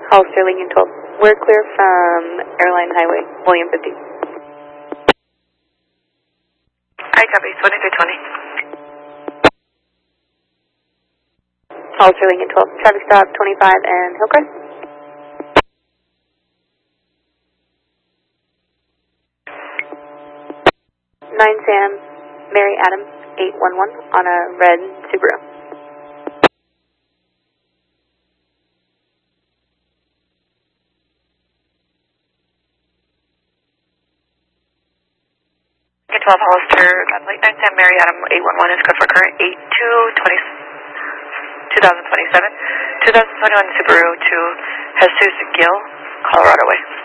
Hall Sterling and 12. We're clear from Airline Highway, William 50. I copy, 2320. Hall Sterling and 12. Traffic stop 25 and Hillcrest. 9 Sam, Mary Adam, 811 on a red Subaru. Okay, 12 Hollister, late 9 Sam, Mary Adam, 811 is good for current 2027. 2021 Subaru to Jesus Gil, Colorado Way.